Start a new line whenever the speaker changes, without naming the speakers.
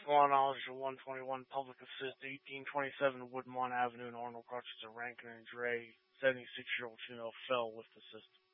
Law Knowledge of 121 Public Assist 1827 Woodmont Avenue in Arnold Crutches of Rankin and Dre. 76-year-old female fell with assist.